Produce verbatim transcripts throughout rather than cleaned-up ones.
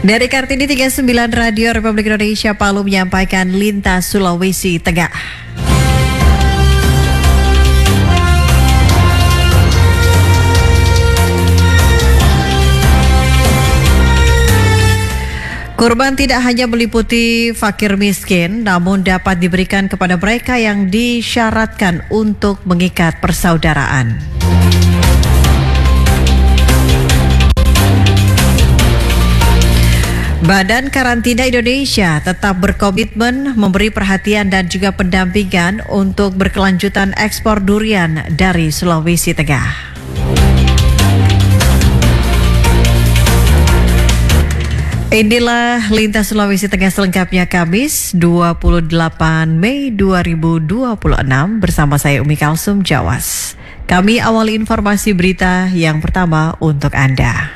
Dari Kartini tiga puluh sembilan Radio Republik Indonesia Palu menyampaikan Lintas Sulawesi Tengah. Kurban tidak hanya meliputi fakir miskin, namun dapat diberikan kepada mereka yang disyaratkan untuk mengikat persaudaraan. Badan Karantina Indonesia tetap berkomitmen memberi perhatian dan juga pendampingan untuk berkelanjutan ekspor durian dari Sulawesi Tengah. Inilah Lintas Sulawesi Tengah selengkapnya Kamis dua puluh delapan Mei dua ribu dua puluh enam bersama saya Umi Kalsum Jawas. Kami awali informasi berita yang pertama untuk Anda.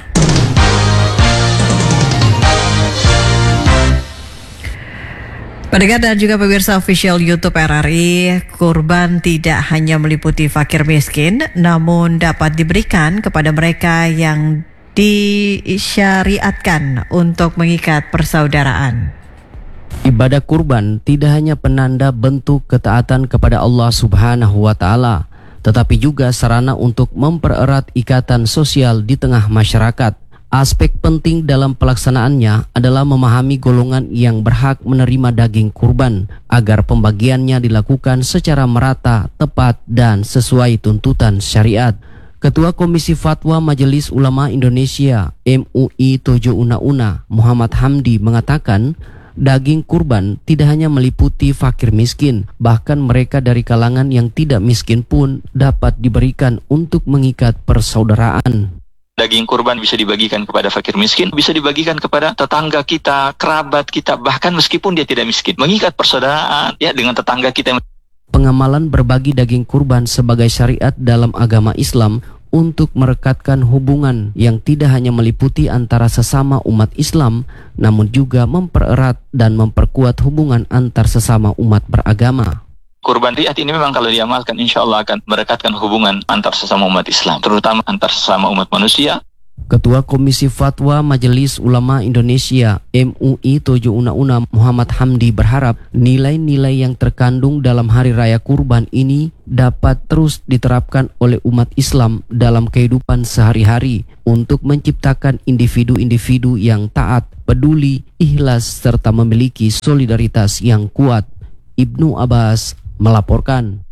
Pendengar dan juga pemirsa official YouTube R R I, kurban tidak hanya meliputi fakir miskin, namun dapat diberikan kepada mereka yang disyariatkan untuk mengikat persaudaraan. Ibadah kurban tidak hanya penanda bentuk ketaatan kepada Allah Subhanahu wa Ta'ala, tetapi juga sarana untuk mempererat ikatan sosial di tengah masyarakat. Aspek penting dalam pelaksanaannya adalah memahami golongan yang berhak menerima daging kurban agar pembagiannya dilakukan secara merata, tepat, dan sesuai tuntutan syariat. Ketua Komisi Fatwa Majelis Ulama Indonesia M U I Tojo Una Una Muhammad Hamdi mengatakan daging kurban tidak hanya meliputi fakir miskin, bahkan mereka dari kalangan yang tidak miskin pun dapat diberikan untuk mengikat persaudaraan. Daging kurban bisa dibagikan kepada fakir miskin, bisa dibagikan kepada tetangga kita, kerabat kita, bahkan meskipun dia tidak miskin. Mengikat persaudaraan ya dengan tetangga kita. Pengamalan berbagi daging kurban sebagai syariat dalam agama Islam untuk merekatkan hubungan yang tidak hanya meliputi antara sesama umat Islam, namun juga mempererat dan memperkuat hubungan antar sesama umat beragama. Kurban riyad ini memang kalau diamalkan insya Allah akan merekatkan hubungan antar sesama umat Islam, terutama antar sesama umat manusia. Ketua Komisi Fatwa Majelis Ulama Indonesia M U I Tojo Una Una Muhammad Hamdi berharap nilai-nilai yang terkandung dalam Hari Raya Kurban ini dapat terus diterapkan oleh umat Islam dalam kehidupan sehari-hari untuk menciptakan individu-individu yang taat, peduli, ikhlas, serta memiliki solidaritas yang kuat. Ibnu Abbas melaporkan.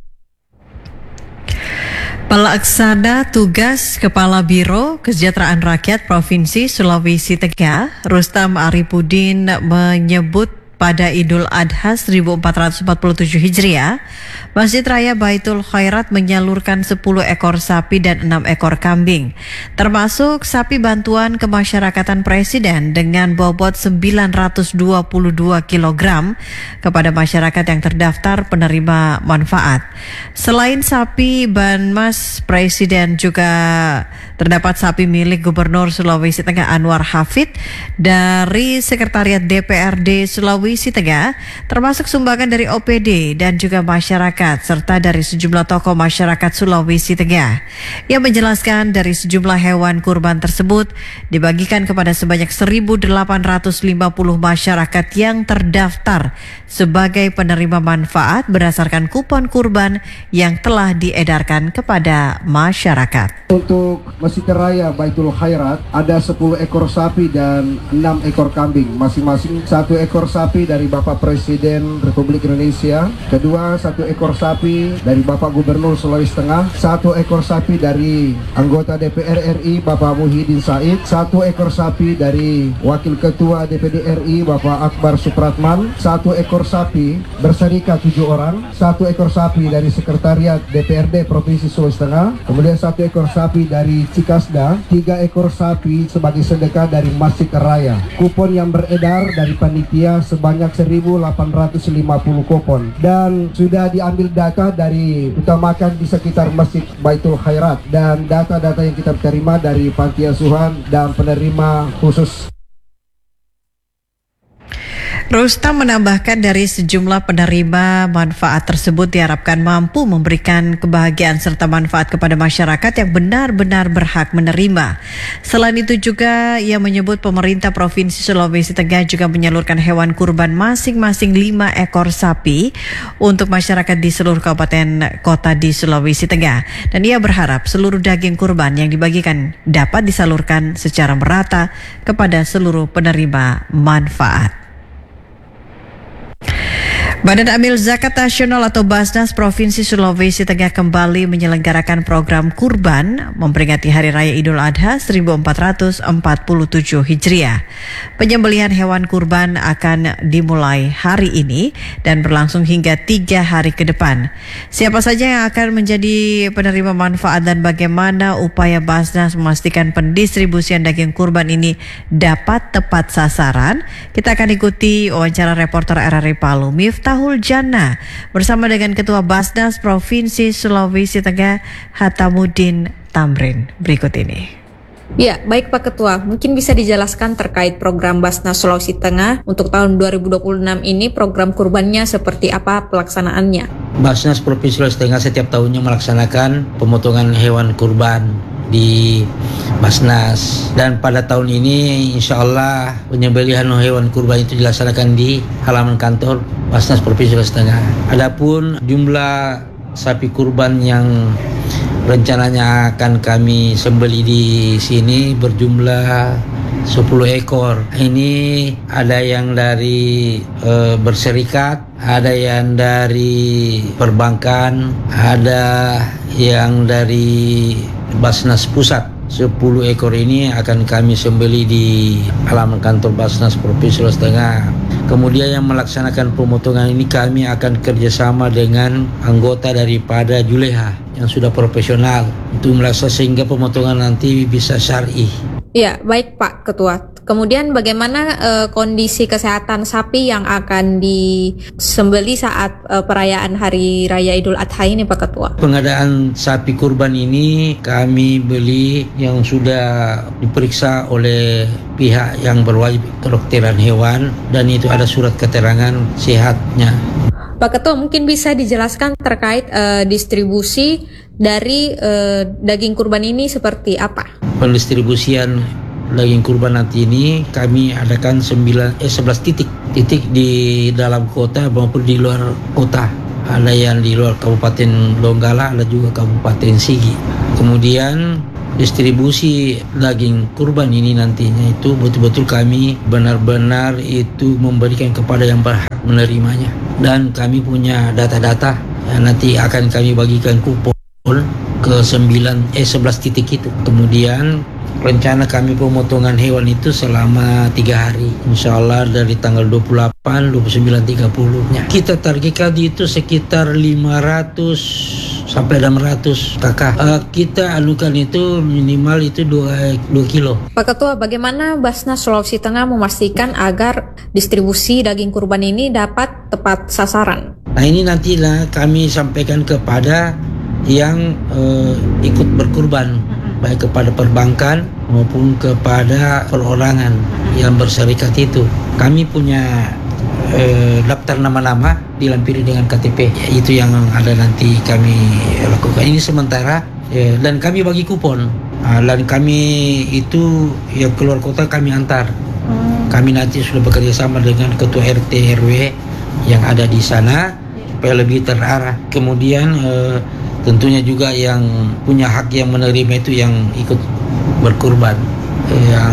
Pelaksana tugas Kepala Biro Kesejahteraan Rakyat Provinsi Sulawesi Tengah, Rustam Arifudin menyebut pada Idul Adha seribu empat ratus empat puluh tujuh Hijriah, Masjid Raya Baitul Khairat menyalurkan sepuluh ekor sapi dan enam ekor kambing, termasuk sapi bantuan kemasyarakatan Presiden dengan bobot sembilan ratus dua puluh dua kilogram kepada masyarakat yang terdaftar penerima manfaat. Selain sapi Banmas Presiden, juga terdapat sapi milik Gubernur Sulawesi Tengah Anwar Hafid dari Sekretariat D P R D Sulawesi Tengah, termasuk sumbangan dari O P D dan juga masyarakat, serta dari sejumlah tokoh masyarakat Sulawesi Tengah. Ia menjelaskan dari sejumlah hewan kurban tersebut dibagikan kepada sebanyak seribu delapan ratus lima puluh masyarakat yang terdaftar sebagai penerima manfaat berdasarkan kupon kurban yang telah diedarkan kepada masyarakat. Untuk Masjid Raya Baitul Khairat ada sepuluh ekor sapi dan enam ekor kambing, masing-masing satu ekor sapi dari Bapak Presiden Republik Indonesia, kedua satu ekor sapi dari Bapak Gubernur Sulawesi Tengah, satu ekor sapi dari anggota D P R R I Bapak Muhyiddin Said, satu ekor sapi dari Wakil Ketua D P D R I Bapak Akbar Supratman, satu ekor sapi berserikat tujuh orang, satu ekor sapi dari Sekretariat D P R D Provinsi Sulawesi Tengah, kemudian satu ekor sapi dari Cikasda, tiga ekor sapi sebagai sedekah dari Masjid Raya. Kupon yang beredar dari panitia sebanyak seribu delapan ratus lima puluh kupon, dan sudah diambil data dari utamakan di sekitar Masjid Baitul Khairat dan data-data yang kita terima dari panti asuhan dan penerima khusus. Rustam menambahkan dari sejumlah penerima manfaat tersebut diharapkan mampu memberikan kebahagiaan serta manfaat kepada masyarakat yang benar-benar berhak menerima. Selain itu juga ia menyebut pemerintah Provinsi Sulawesi Tengah juga menyalurkan hewan kurban masing-masing lima ekor sapi untuk masyarakat di seluruh kabupaten kota di Sulawesi Tengah. Dan ia berharap seluruh daging kurban yang dibagikan dapat disalurkan secara merata kepada seluruh penerima manfaat. Badan Amil Zakat Nasional atau Basnas Provinsi Sulawesi Tengah kembali menyelenggarakan program kurban memperingati Hari Raya Idul Adha seribu empat ratus empat puluh tujuh Hijriah. Penyembelihan hewan kurban akan dimulai hari ini dan berlangsung hingga tiga hari ke depan. Siapa saja yang akan menjadi penerima manfaat dan bagaimana upaya Basnas memastikan pendistribusian daging kurban ini dapat tepat sasaran? Kita akan ikuti wawancara reporter R R I Palu Miftahul Jannah bersama dengan Ketua Basnas Provinsi Sulawesi Tengah Hatamuddin Tamrin berikut ini. Ya, baik Pak Ketua, mungkin bisa dijelaskan terkait program Basnas Sulawesi Tengah untuk tahun dua ribu dua puluh enam ini, program kurbannya seperti apa pelaksanaannya? Basnas Provinsi Sulawesi Tengah setiap tahunnya melaksanakan pemotongan hewan kurban di Basnas, dan pada tahun ini insya Allah penyembelihan hewan kurban itu dilaksanakan di halaman kantor Basnas Provinsi Sulawesi Tengah. Adapun jumlah sapi kurban yang rencananya akan kami sembelih di sini berjumlah sepuluh ekor. Ini ada yang dari e, berserikat, ada yang dari perbankan, ada yang dari Basnas Pusat. sepuluh ekor ini akan kami sembelih di halaman kantor Basnas Provinsi Sulawesi Tengah. Kemudian yang melaksanakan pemotongan ini kami akan kerjasama dengan anggota daripada Juleha yang sudah profesional untuk melaksanakan sehingga pemotongan nanti bisa syar'i. Ya, baik Pak Ketua. Kemudian bagaimana uh, kondisi kesehatan sapi yang akan disembelih saat uh, perayaan Hari Raya Idul Adha ini Pak Ketua? Pengadaan sapi kurban ini kami beli yang sudah diperiksa oleh pihak yang berwajib kedokteran hewan dan itu ada surat keterangan sehatnya. Pak Ketua, mungkin bisa dijelaskan terkait uh, distribusi dari uh, daging kurban ini seperti apa? Pendistribusian daging kurban nanti ini kami adakan sembilan eh sebelas titik titik di dalam kota maupun di luar kota. Ada yang di luar Kabupaten Donggala, ada juga Kabupaten Sigi. Kemudian distribusi daging kurban ini nantinya itu betul-betul kami benar-benar itu memberikan kepada yang berhak menerimanya. Dan kami punya data-data yang nanti akan kami bagikan kupon ke sembilan eh sebelas titik itu. Kemudian rencana kami pemotongan hewan itu selama tiga hari, insya Allah dari tanggal dua puluh delapan, dua puluh sembilan, tiga puluh. Kita targetkan itu sekitar lima ratus sampai enam ratus kakak. Uh, kita anukan itu minimal itu dua kilo. Pak Ketua, bagaimana Basnas Sulawesi Tengah memastikan agar distribusi daging kurban ini dapat tepat sasaran? Nah ini nantilah kami sampaikan kepada yang uh, ikut berkurban, baik kepada perbankan maupun kepada perorangan yang berserikat itu. Kami punya eh, daftar nama-nama dilampiri dengan K T P. Ya, itu yang ada nanti kami lakukan. Ini sementara eh, dan kami bagi kupon. Nah, dan kami itu yang keluar kota kami antar. Kami nanti sudah bekerja sama dengan ketua R T R W yang ada di sana supaya lebih terarah. Kemudian eh, tentunya juga yang punya hak yang menerima itu yang ikut berkurban, yang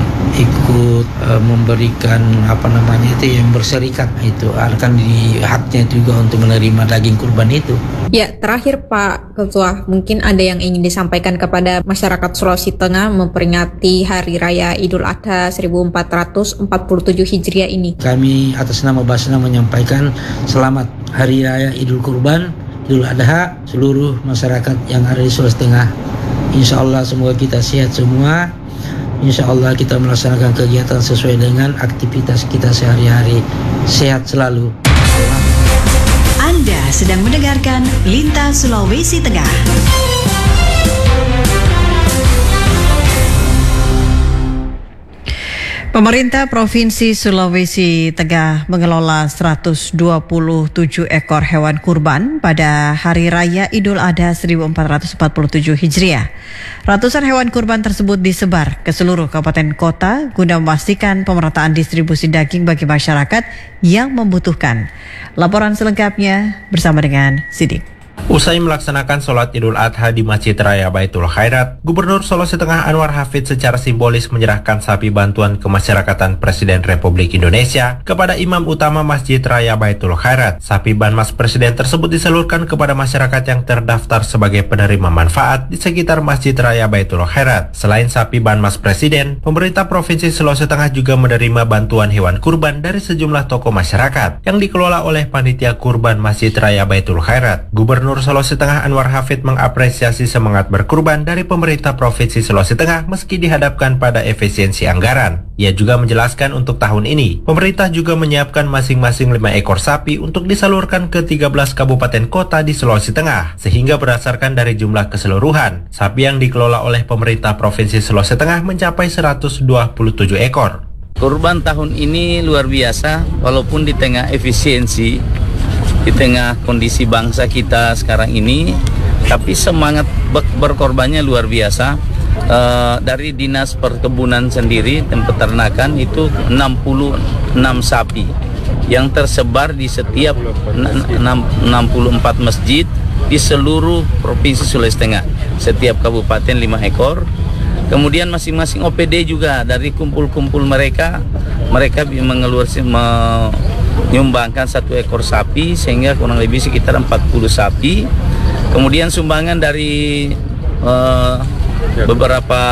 ikut uh, memberikan apa namanya itu yang berserikat itu akan di haknya juga untuk menerima daging kurban itu. Ya, terakhir Pak Ketua, mungkin ada yang ingin disampaikan kepada masyarakat Sulawesi Tengah memperingati Hari Raya Idul Adha seribu empat ratus empat puluh tujuh Hijriah ini. Kami atas nama Basnas menyampaikan selamat Hari Raya Idul Kurban Idul Adha seluruh masyarakat yang ada di Sulawesi Tengah. Insya Allah semoga kita sehat semua. Insya Allah kita melaksanakan kegiatan sesuai dengan aktivitas kita sehari-hari. Sehat selalu. Anda sedang mendengarkan Lintas Sulawesi Tengah. Pemerintah Provinsi Sulawesi Tengah mengelola seratus dua puluh tujuh ekor hewan kurban pada Hari Raya Idul Adha seribu empat ratus empat puluh tujuh Hijriah. Ratusan hewan kurban tersebut disebar ke seluruh kabupaten kota guna memastikan pemerataan distribusi daging bagi masyarakat yang membutuhkan. Laporan selengkapnya bersama dengan Sidik. Usai melaksanakan sholat Idul Adha di Masjid Raya Baitul Khairat, Gubernur Sulawesi Tengah Anwar Hafid secara simbolis menyerahkan sapi bantuan kemasyarakatan Presiden Republik Indonesia kepada Imam Utama Masjid Raya Baitul Khairat. Sapi Banmas Presiden tersebut disalurkan kepada masyarakat yang terdaftar sebagai penerima manfaat di sekitar Masjid Raya Baitul Khairat. Selain sapi Banmas Presiden, pemerintah Provinsi Sulawesi Tengah juga menerima bantuan hewan kurban dari sejumlah tokoh masyarakat yang dikelola oleh Panitia Kurban Masjid Raya Baitul Khairat. Gubernur Sulawesi Tengah Anwar Hafid mengapresiasi semangat berkurban dari pemerintah Provinsi Sulawesi Tengah meski dihadapkan pada efisiensi anggaran. Ia juga menjelaskan untuk tahun ini, pemerintah juga menyiapkan masing-masing lima ekor sapi untuk disalurkan ke tiga belas kabupaten kota di Sulawesi Tengah, sehingga berdasarkan dari jumlah keseluruhan, sapi yang dikelola oleh pemerintah Provinsi Sulawesi Tengah mencapai seratus dua puluh tujuh ekor. Kurban tahun ini luar biasa, walaupun di tengah efisiensi, di tengah kondisi bangsa kita sekarang ini, tapi semangat berkorbannya luar biasa. E, dari Dinas Perkebunan sendiri dan Peternakan itu enam puluh enam sapi yang tersebar di setiap enam puluh empat masjid di seluruh Provinsi Sulawesi Tengah. Setiap kabupaten lima ekor. Kemudian masing-masing O P D juga dari kumpul-kumpul mereka, mereka mengeluarkan menyumbangkan satu ekor sapi sehingga kurang lebih sekitar empat puluh sapi. Kemudian sumbangan dari uh, beberapa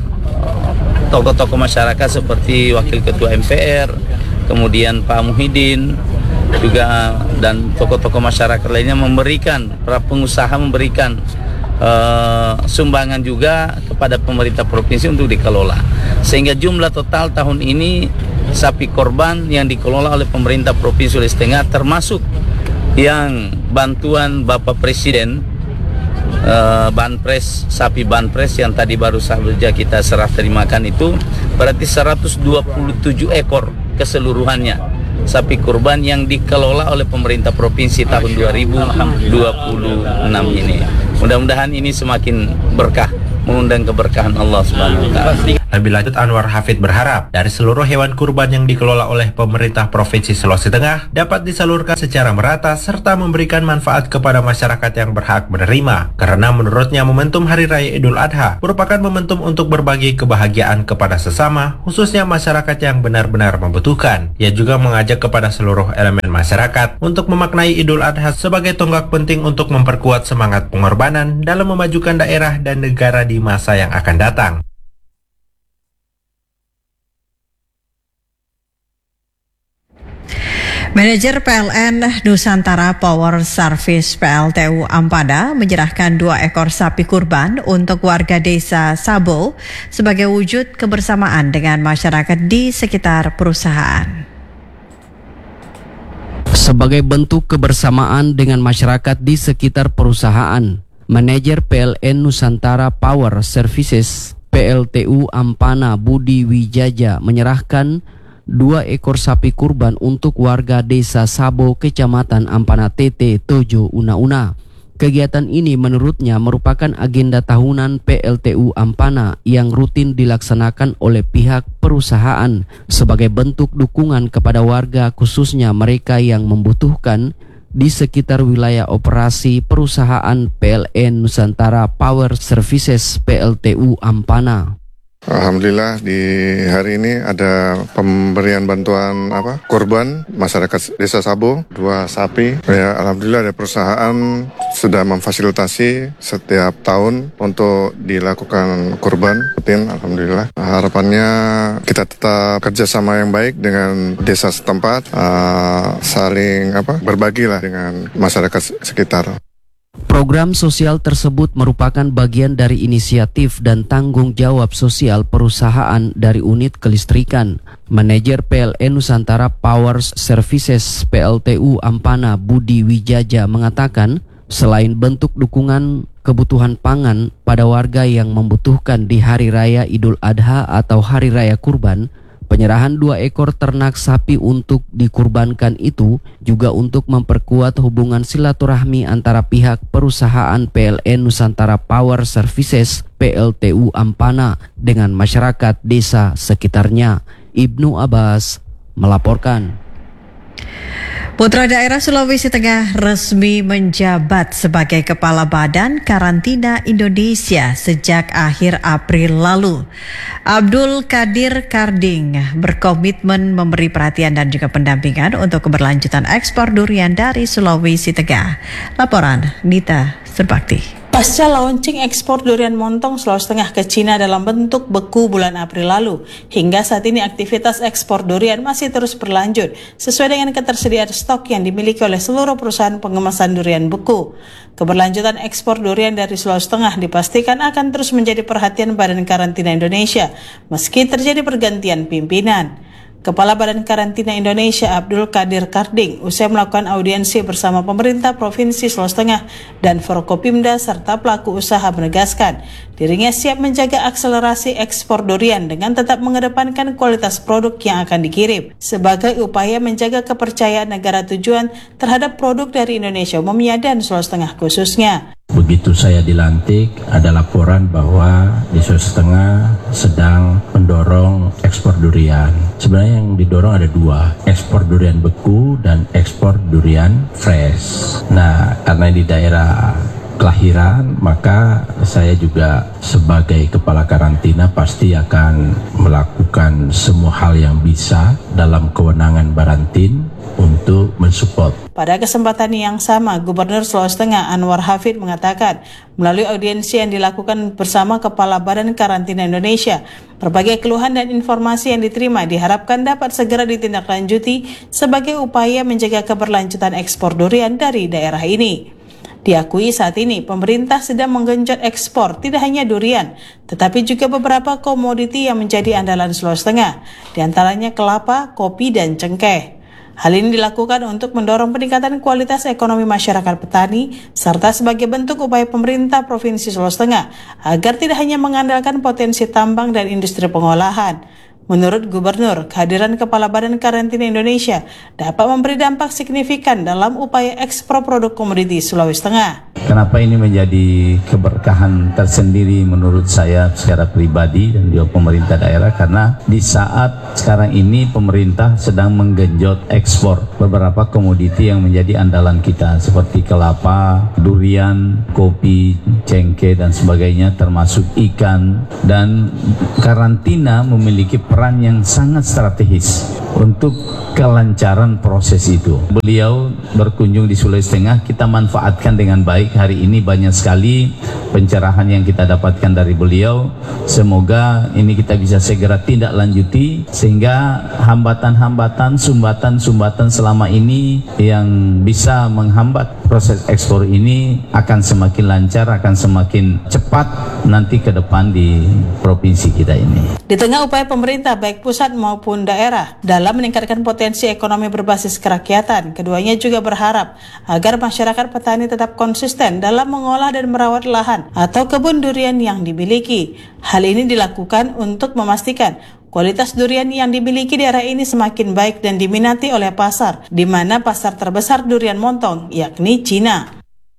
tokoh-tokoh masyarakat seperti Wakil Ketua M P R, kemudian Pak Muhyiddin juga dan tokoh-tokoh masyarakat lainnya memberikan, para pengusaha memberikan Uh, sumbangan juga kepada pemerintah provinsi untuk dikelola, sehingga jumlah total tahun ini sapi korban yang dikelola oleh pemerintah Provinsi Sulawesi Tengah termasuk yang bantuan Bapak Presiden uh, Banpres, sapi Banpres yang tadi baru saja kita serah terimakan itu berarti seratus dua puluh tujuh ekor keseluruhannya sapi kurban yang dikelola oleh pemerintah provinsi tahun dua ribu dua puluh enam ini. Mudah-mudahan ini semakin berkah, mengundang keberkahan Allah Subhanahu wa taala. Lebih lanjut, Anwar Hafid berharap dari seluruh hewan kurban yang dikelola oleh pemerintah Provinsi Sulawesi Tengah dapat disalurkan secara merata serta memberikan manfaat kepada masyarakat yang berhak menerima. Karena menurutnya momentum Hari Raya Idul Adha merupakan momentum untuk berbagi kebahagiaan kepada sesama, khususnya masyarakat yang benar-benar membutuhkan. Ia juga mengajak kepada seluruh elemen masyarakat untuk memaknai Idul Adha sebagai tonggak penting untuk memperkuat semangat pengorbanan dalam memajukan daerah dan negara di masa yang akan datang. Manajer P L N Nusantara Power Service P L T U Ampana menyerahkan dua ekor sapi kurban untuk warga desa Sabo sebagai wujud kebersamaan dengan masyarakat di sekitar perusahaan. Sebagai bentuk kebersamaan dengan masyarakat di sekitar perusahaan, Manajer P L N Nusantara Power Services P L T U Ampana Budi Wijaja menyerahkan dua ekor sapi kurban untuk warga desa Sabo, Kecamatan Ampana T T, Tojo, Una-Una. Kegiatan ini menurutnya merupakan agenda tahunan P L T U Ampana yang rutin dilaksanakan oleh pihak perusahaan sebagai bentuk dukungan kepada warga, khususnya mereka yang membutuhkan di sekitar wilayah operasi perusahaan P L N Nusantara Power Services P L T U Ampana. Alhamdulillah di hari ini ada pemberian bantuan apa korban masyarakat desa Sabo, dua sapi. Ya, alhamdulillah ada perusahaan sudah memfasilitasi setiap tahun untuk dilakukan kurban rutin. Alhamdulillah. Harapannya kita tetap kerjasama yang baik dengan desa setempat, uh, saling apa berbagilah dengan masyarakat sekitar. Program sosial tersebut merupakan bagian dari inisiatif dan tanggung jawab sosial perusahaan dari unit kelistrikan. Manajer P L N Nusantara Power Services P L T U Ampana Budi Wijaja mengatakan, selain bentuk dukungan kebutuhan pangan pada warga yang membutuhkan di Hari Raya Idul Adha atau Hari Raya Kurban, Penyerahan dua ekor ternak sapi untuk dikurbankan itu juga untuk memperkuat hubungan silaturahmi antara pihak perusahaan P L N Nusantara Power Services P L T U Ampana dengan masyarakat desa sekitarnya. Ibnu Abbas melaporkan. Putra daerah Sulawesi Tengah resmi menjabat sebagai Kepala Badan Karantina Indonesia sejak akhir April lalu. Abdul Qadir Karding berkomitmen memberi perhatian dan juga pendampingan untuk keberlanjutan ekspor durian dari Sulawesi Tengah. Laporan Nita Serbakti. Pasca launching ekspor durian montong Sulawesi Tengah ke Cina dalam bentuk beku bulan April lalu, hingga saat ini aktivitas ekspor durian masih terus berlanjut sesuai dengan ketersediaan stok yang dimiliki oleh seluruh perusahaan pengemasan durian beku. Keberlanjutan ekspor durian dari Sulawesi Tengah dipastikan akan terus menjadi perhatian Badan Karantina Indonesia meski terjadi pergantian pimpinan. Kepala Badan Karantina Indonesia Abdul Qadir Karding usai melakukan audiensi bersama pemerintah Provinsi Sulawesi Tengah dan Forkopimda serta pelaku usaha menegaskan dirinya siap menjaga akselerasi ekspor durian dengan tetap mengedepankan kualitas produk yang akan dikirim sebagai upaya menjaga kepercayaan negara tujuan terhadap produk dari Indonesia umumnya dan Sulawesi Tengah khususnya. Begitu saya dilantik, ada laporan bahwa di Sulawesi Tengah sedang mendorong ekspor durian. Sebenarnya yang didorong ada dua, ekspor durian beku dan ekspor durian fresh. Nah, karena di daerah kelahiran, maka saya juga sebagai kepala karantina pasti akan melakukan semua hal yang bisa dalam kewenangan Barantin untuk mensupport. Pada kesempatan yang sama, Gubernur Sulawesi Tengah Anwar Hafid mengatakan melalui audiensi yang dilakukan bersama Kepala Badan Karantina Indonesia, berbagai keluhan dan informasi yang diterima diharapkan dapat segera ditindaklanjuti sebagai upaya menjaga keberlanjutan ekspor durian dari daerah ini. Diakui saat ini pemerintah sedang menggenjot ekspor tidak hanya durian, tetapi juga beberapa komoditi yang menjadi andalan Sulawesi Tengah, diantaranya kelapa, kopi, dan cengkeh. Hal ini dilakukan untuk mendorong peningkatan kualitas ekonomi masyarakat petani, serta sebagai bentuk upaya pemerintah Provinsi Sulawesi Tengah agar tidak hanya mengandalkan potensi tambang dan industri pengolahan. Menurut Gubernur, kehadiran Kepala Badan Karantina Indonesia dapat memberi dampak signifikan dalam upaya ekspor produk komoditi Sulawesi Tengah. Kenapa ini menjadi keberkahan tersendiri menurut saya secara pribadi dan juga pemerintah daerah? Karena di saat sekarang ini pemerintah sedang menggenjot ekspor beberapa komoditi yang menjadi andalan kita seperti kelapa, durian, kopi, cengkeh dan sebagainya, termasuk ikan. Dan karantina memiliki peran yang sangat strategis untuk kelancaran proses itu. Beliau berkunjung di Sulawesi Tengah, kita manfaatkan dengan baik. Hari ini banyak sekali pencerahan yang kita dapatkan dari beliau. Semoga ini kita bisa segera tindak lanjuti sehingga hambatan-hambatan, sumbatan-sumbatan selama ini yang bisa menghambat proses ekspor ini akan semakin lancar, akan semakin cepat nanti ke depan di provinsi kita ini. Di tengah upaya pemerintah baik pusat maupun daerah dalam meningkatkan potensi ekonomi berbasis kerakyatan, keduanya juga berharap agar masyarakat petani tetap konsisten dalam mengolah dan merawat lahan atau kebun durian yang dimiliki. Hal ini dilakukan untuk memastikan kualitas durian yang dimiliki daerah ini semakin baik dan diminati oleh pasar, di mana pasar terbesar durian montong yakni Cina.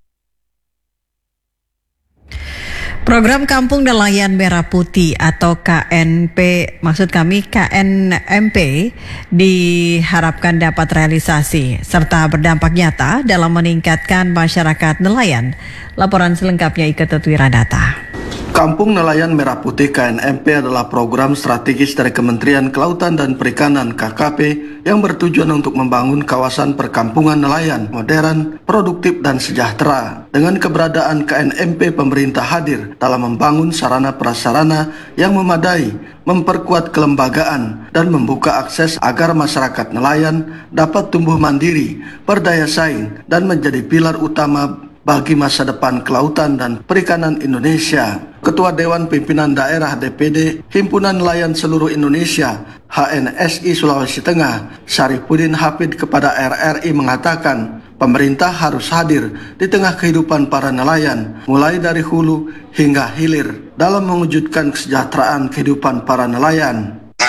Program Kampung Nelayan Merah Putih atau K N P, maksud kami K N M P, diharapkan dapat realisasi serta berdampak nyata dalam meningkatkan masyarakat nelayan. Laporan selengkapnya Ika Tetwiradata. Kampung Nelayan Merah Putih K N M P adalah program strategis dari Kementerian Kelautan dan Perikanan K K P yang bertujuan untuk membangun kawasan perkampungan nelayan modern, produktif dan sejahtera. Dengan keberadaan K N M P, pemerintah hadir dalam membangun sarana prasarana yang memadai, memperkuat kelembagaan dan membuka akses agar masyarakat nelayan dapat tumbuh mandiri, berdaya saing dan menjadi pilar utama bagi masa depan kelautan dan perikanan Indonesia. Ketua Dewan Pimpinan Daerah D P D Himpunan Nelayan Seluruh Indonesia H N S I Sulawesi Tengah, Syarifuddin Hafid kepada R R I mengatakan, pemerintah harus hadir di tengah kehidupan para nelayan, mulai dari hulu hingga hilir, dalam mewujudkan kesejahteraan kehidupan para nelayan.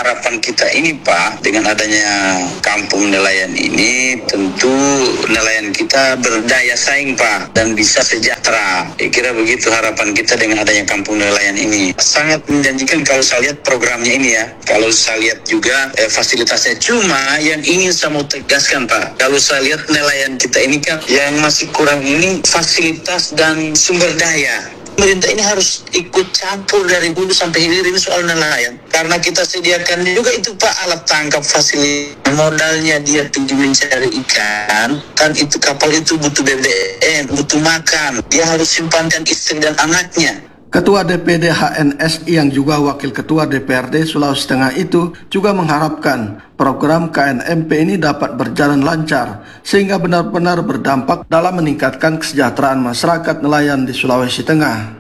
harapan kita ini Pak, dengan adanya kampung nelayan ini, tentu nelayan kita berdaya saing Pak, dan bisa sejahtera. Saya kira begitu harapan kita dengan adanya kampung nelayan ini. Sangat menjanjikan kalau saya lihat programnya ini ya. Kalau saya lihat juga eh, fasilitasnya. Cuma yang ingin saya mau tegaskan Pak, kalau saya lihat nelayan kita ini kan yang masih kurang ini fasilitas dan sumber daya. Pemerintah ini harus ikut campur dari hulu sampai hilir ini soal nelayan. Karena kita sediakan juga itu Pak alat tangkap, fasilitas, modalnya dia pergi mencari ikan. Kan itu kapal itu butuh B B M, butuh makan. Dia harus simpankan istri dan anaknya. Ketua D P D H N S I yang juga Wakil Ketua D P R D Sulawesi Tengah itu juga mengharapkan program K N M P ini dapat berjalan lancar sehingga benar-benar berdampak dalam meningkatkan kesejahteraan masyarakat nelayan di Sulawesi Tengah.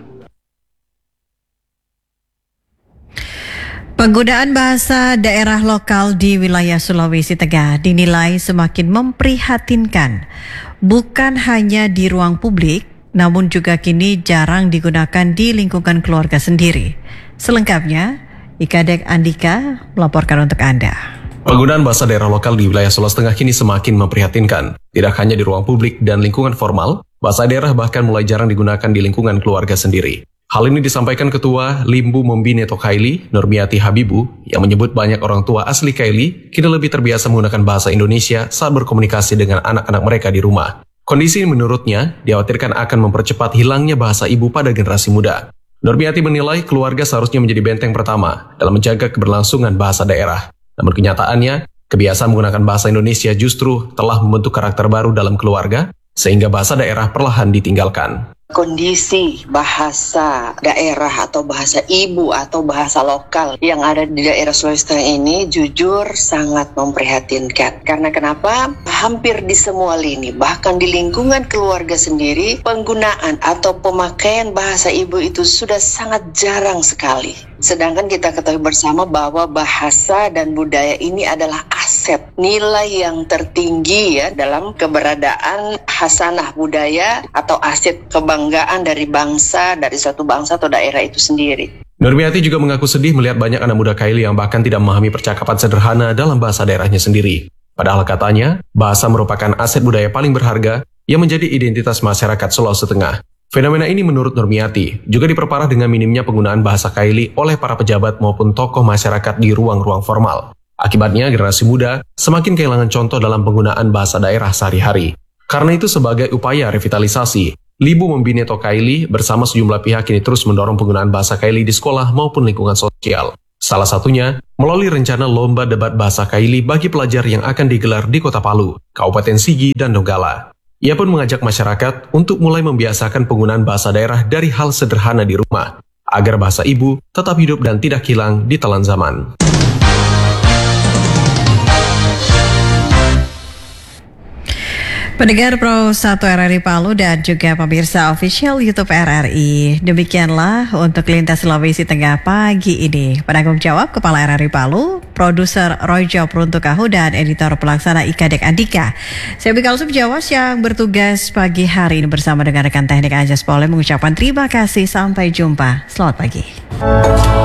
Penggunaan bahasa daerah lokal di wilayah Sulawesi Tengah dinilai semakin memprihatinkan, bukan hanya di ruang publik, namun juga kini jarang digunakan di lingkungan keluarga sendiri. Selengkapnya, Ikadek Andika melaporkan untuk Anda. Penggunaan bahasa daerah lokal di wilayah Sulawesi Tengah kini semakin memprihatinkan. Tidak hanya di ruang publik dan lingkungan formal, bahasa daerah bahkan mulai jarang digunakan di lingkungan keluarga sendiri. Hal ini disampaikan Ketua Limbu Membineto Kaili, Nurmiati Habibu, yang menyebut banyak orang tua asli Kaili kini lebih terbiasa menggunakan bahasa Indonesia saat berkomunikasi dengan anak-anak mereka di rumah. Kondisi ini menurutnya dikhawatirkan akan mempercepat hilangnya bahasa ibu pada generasi muda. Nurmiati menilai keluarga seharusnya menjadi benteng pertama dalam menjaga keberlangsungan bahasa daerah. Namun kenyataannya, kebiasaan menggunakan bahasa Indonesia justru telah membentuk karakter baru dalam keluarga, sehingga bahasa daerah perlahan ditinggalkan. Kondisi bahasa daerah atau bahasa ibu atau bahasa lokal yang ada di daerah Sulawesi Tengah ini jujur sangat memprihatinkan. Karena kenapa? Hampir di semua lini, bahkan di lingkungan keluarga sendiri, penggunaan atau pemakaian bahasa ibu itu sudah sangat jarang sekali. Sedangkan kita ketahui bersama bahwa bahasa dan budaya ini adalah aset, nilai yang tertinggi ya dalam keberadaan hasanah budaya atau aset kebanggaan dari bangsa, dari suatu bangsa atau daerah itu sendiri. Nurmiati juga mengaku sedih melihat banyak anak muda Kaili yang bahkan tidak memahami percakapan sederhana dalam bahasa daerahnya sendiri. Padahal katanya, bahasa merupakan aset budaya paling berharga yang menjadi identitas masyarakat Sulawesi Tengah. Fenomena ini menurut Nurmiati juga diperparah dengan minimnya penggunaan bahasa Kaili oleh para pejabat maupun tokoh masyarakat di ruang-ruang formal. Akibatnya generasi muda semakin kehilangan contoh dalam penggunaan bahasa daerah sehari-hari. Karena itu sebagai upaya revitalisasi, Limbu Membineto Kaili bersama sejumlah pihak ini terus mendorong penggunaan bahasa Kaili di sekolah maupun lingkungan sosial. Salah satunya melalui rencana lomba debat bahasa Kaili bagi pelajar yang akan digelar di Kota Palu, Kabupaten Sigi, dan Donggala. Ia pun mengajak masyarakat untuk mulai membiasakan penggunaan bahasa daerah dari hal sederhana di rumah, agar bahasa ibu tetap hidup dan tidak hilang di telan zaman. Pendengar Pro satu R R I Palu dan juga pemirsa official YouTube R R I. Demikianlah untuk Lintas Sulawesi Tengah pagi ini. Penanggung jawab Kepala R R I Palu, Produser Royjo Pruntukahu, dan Editor Pelaksana Ikadek Andika. Saya Bikal Subjawas yang bertugas pagi hari ini bersama dengan rekan teknik Anjas Pole mengucapkan terima kasih. Sampai jumpa. Selamat pagi.